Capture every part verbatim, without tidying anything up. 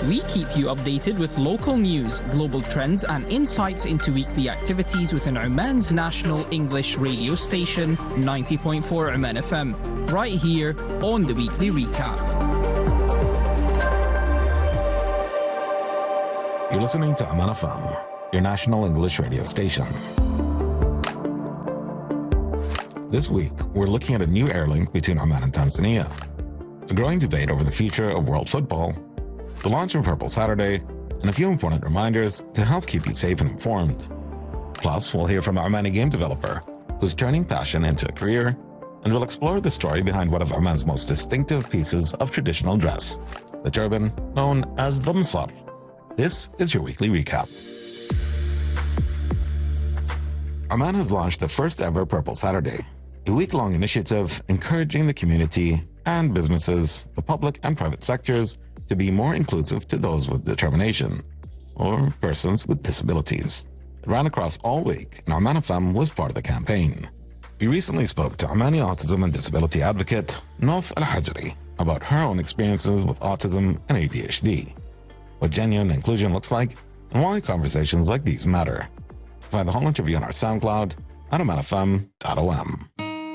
We keep you updated with local news, global trends, and insights into weekly activities within Oman's national English radio station, ninety point four Oman F M, right here on the Weekly Recap. You're listening to Oman F M, your national English radio station. This week, we're looking at a new air link between Oman and Tanzania, a growing debate over the future of world football, the launch of Purple Saturday, and a few important reminders to help keep you safe and informed. Plus, we'll hear from an Omani game developer who's turning passion into a career, and we'll explore the story behind one of Oman's most distinctive pieces of traditional dress, the turban known as the Msar. This is your Weekly Recap. Oman has launched the first ever Purple Saturday, a week-long initiative encouraging the community and businesses, the public and private sectors, to be more inclusive to those with determination, or persons with disabilities. It ran across all week, and Oman F M was part of the campaign. We recently spoke to Omani autism and disability advocate Nof Al Hajri about her own experiences with autism and A D H D, what genuine inclusion looks like, and why conversations like these matter. Find the whole interview on our SoundCloud at oman f m dot o m.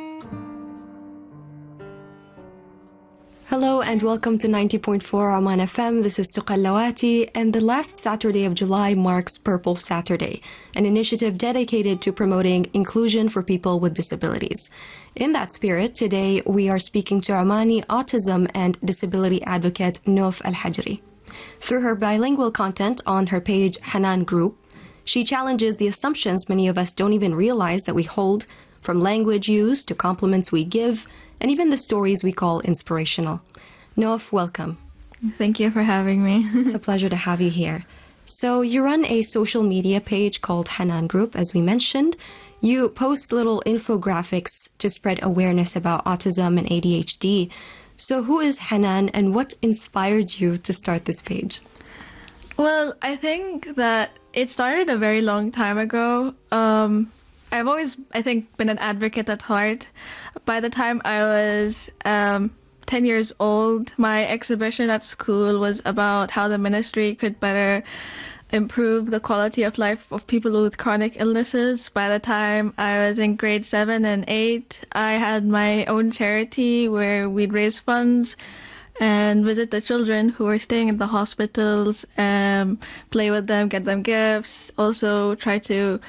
Hello and welcome to ninety point four Oman F M. This is Tuqal Lawati, and the last Saturday of July marks Purple Saturday, an initiative dedicated to promoting inclusion for people with disabilities. In that spirit, today we are speaking to Omani autism and disability advocate Nof Al Hajri. Through her bilingual content on her page Hanan Group, she challenges the assumptions many of us don't even realize that we hold, from language use to compliments we give, and even the stories we call inspirational. Nof, welcome. Thank you for having me. It's a pleasure to have you here. So you run a social media page called Hanan Group, as we mentioned. You post little infographics to spread awareness about autism and A D H D. So who is Hanan and what inspired you to start this page? Well, I think that it started a very long time ago. Um, I've always, I think, been an advocate at heart. By the time I was um, ten years old, my exhibition at school was about how the ministry could better improve the quality of life of people with chronic illnesses. By the time I was in grade seven and eight, I had my own charity where we'd raise funds and visit the children who are staying in the hospitals, um, play with them, get them gifts, also try to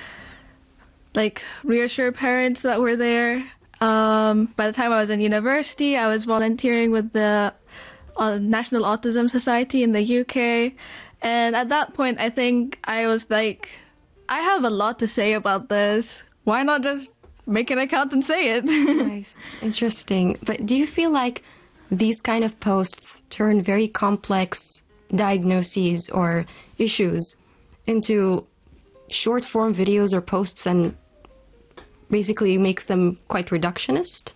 like reassure parents that we're there. Um, by the time I was in university, I was volunteering with the uh, National Autism Society in the U K. And at that point, I think I was like, I have a lot to say about this. Why not just make an account and say it? Nice. Interesting. But do you feel like these kind of posts turn very complex diagnoses or issues into short form videos or posts and basically makes them quite reductionist?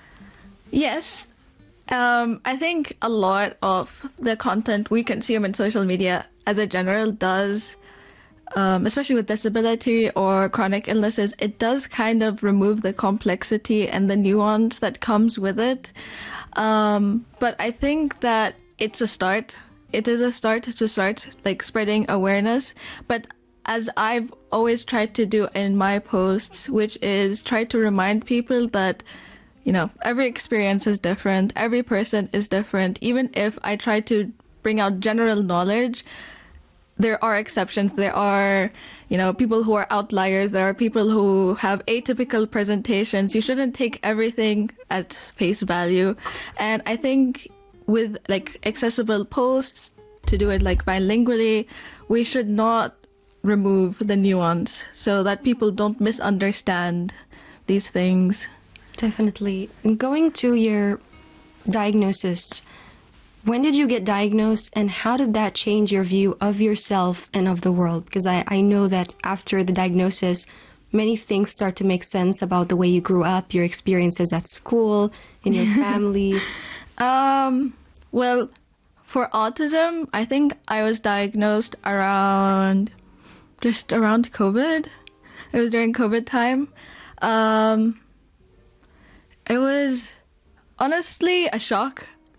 Yes. Um, I think a lot of the content we consume in social media as a general does, um, especially with disability or chronic illnesses, it does kind of remove the complexity and the nuance that comes with it. Um, but I think that it's a start. It is a start to start like spreading awareness. But as I've always tried to do in my posts, which is try to remind people that, you know, every experience is different. Every person is different. Even if I try to bring out general knowledge, there are exceptions. There are, you know, people who are outliers. There are people who have atypical presentations. You shouldn't take everything at face value. And I think with like accessible posts, to do it like bilingually, we should not remove the nuance so that people don't misunderstand these things. Definitely. And going to your diagnosis, when did you get diagnosed and how did that change your view of yourself and of the world? Because I, I know that after the diagnosis, many things start to make sense about the way you grew up, your experiences at school, in your family. um, well, for autism, I think I was diagnosed around, just around COVID. It was during COVID time. Um... It was honestly a shock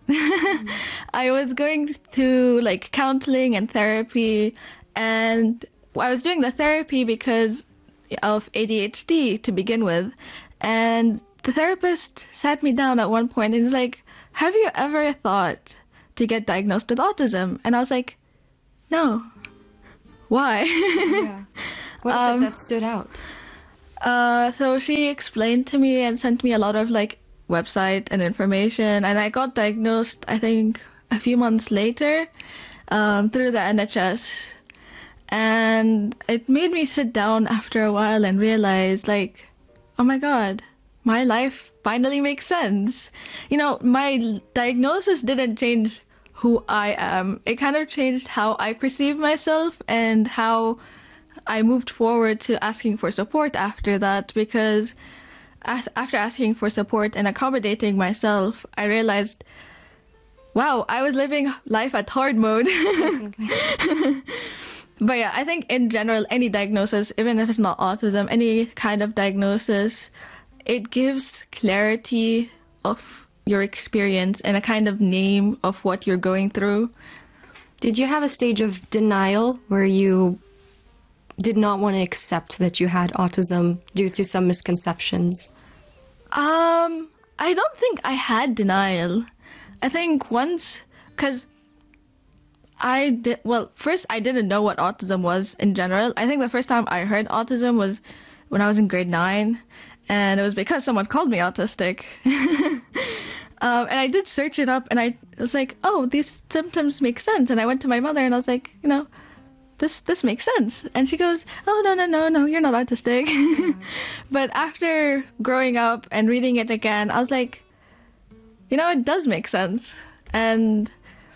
I was going to like counseling and therapy, and I was doing the therapy because of A D H D to begin with. And the therapist sat me down at one point and was like, have you ever thought to get diagnosed with autism? And I was like, no. Why? Yeah. What is Um, it that stood out? Uh, so she explained to me and sent me a lot of like website and information, and I got diagnosed, I think, a few months later um, through the N H S. And it made me sit down after a while and realize, like, oh my God, my life finally makes sense. You know, my diagnosis didn't change who I am. It kind of changed how I perceive myself and how I moved forward to asking for support after that, because as, after asking for support and accommodating myself, I realized, wow, I was living life at hard mode. But yeah, I think in general, any diagnosis, even if it's not autism, any kind of diagnosis, it gives clarity of your experience and a kind of name of what you're going through. Did you have a stage of denial where you did not want to accept that you had autism due to some misconceptions? Um, I don't think I had denial. I think once, because I did, well, first I didn't know what autism was in general. I think the first time I heard autism was when I was in grade nine, and it was because someone called me autistic. um, and I did search it up, and I was like, oh, these symptoms make sense. And I went to my mother and I was like, you know, this this makes sense. And she goes, oh, no, no, no, no, you're not autistic. Mm-hmm. But after growing up and reading it again, I was like, you know, it does make sense. And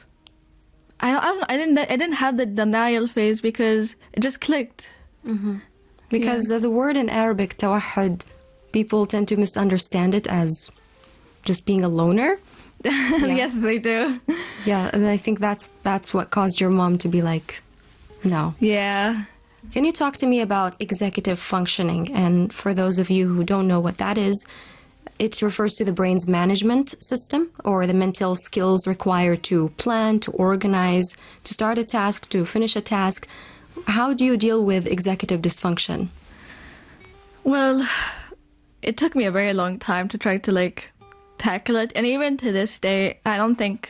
I, I, don't, I didn't I didn't have the denial phase because it just clicked. Mm-hmm. Because yeah. the word in Arabic, tawahud, people tend to misunderstand it as just being a loner. Yeah. Yes, they do. Yeah, and I think that's that's what caused your mom to be like, no. Yeah. Can you talk to me about executive functioning? And for those of you who don't know what that is, it refers to the brain's management system, or the mental skills required to plan, to organize, to start a task, to finish a task. How do you deal with executive dysfunction? Well, it took me a very long time to try to like tackle it, and even to this day, I don't think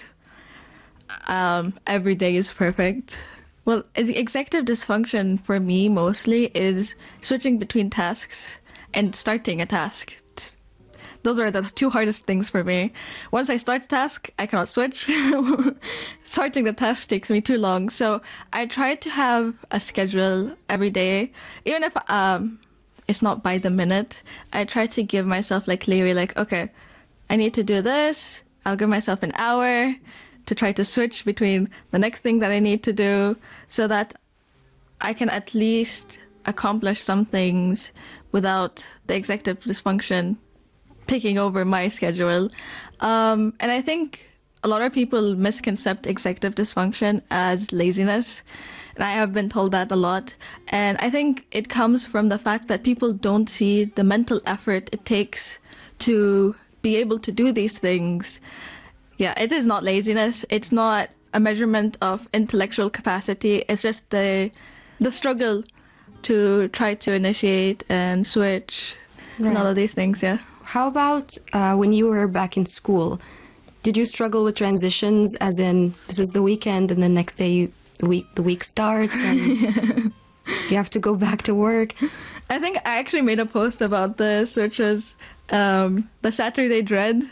um, every day is perfect. Well, executive dysfunction for me mostly is switching between tasks and starting a task. Those are the two hardest things for me. Once I start a task, I cannot switch. Starting the task takes me too long. So I try to have a schedule every day. Even if um, it's not by the minute, I try to give myself like leeway, like, okay, I need to do this. I'll give myself an hour to try to switch between the next thing that I need to do so that I can at least accomplish some things without the executive dysfunction taking over my schedule. Um, and I think a lot of people misconcept executive dysfunction as laziness. And I have been told that a lot. And I think it comes from the fact that people don't see the mental effort it takes to be able to do these things. Yeah, it is not laziness. It's not a measurement of intellectual capacity. It's just the the struggle to try to initiate and switch right. and all of these things, yeah. How about uh, when you were back in school? Did you struggle with transitions, as in this is the weekend and the next day you, the week the week starts and you have to go back to work? I think I actually made a post about this, which was um, the Saturday dread.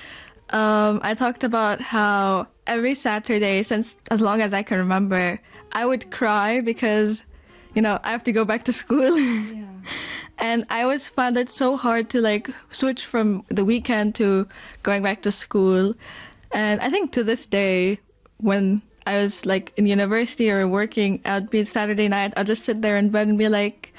Um, I talked about how every Saturday, since as long as I can remember, I would cry because, you know, I have to go back to school. Yeah. And I always found it so hard to like switch from the weekend to going back to school. And I think to this day, when I was like in university or working, I'd be Saturday night, I'd just sit there in bed and be like,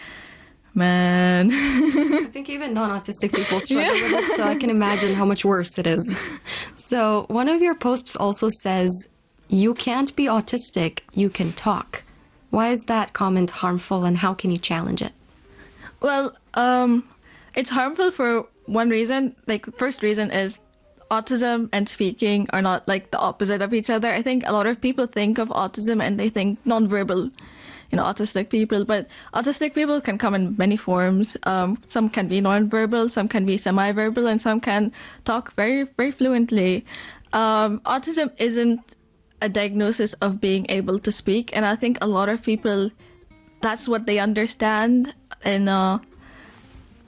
man. I think even non-autistic people struggle yeah. with it, so I can imagine how much worse it is. So one of your posts also says, you can't be autistic, you can talk. Why is that comment harmful, and how can you challenge it? Well, um, it's harmful for one reason. Like, first reason is autism and speaking are not like the opposite of each other. I think a lot of people think of autism and they think nonverbal, you know, autistic people, but autistic people can come in many forms. Um, some can be nonverbal, some can be semi-verbal, and some can talk very, very fluently. Um, autism isn't a diagnosis of being able to speak, and I think a lot of people, that's what they understand in uh,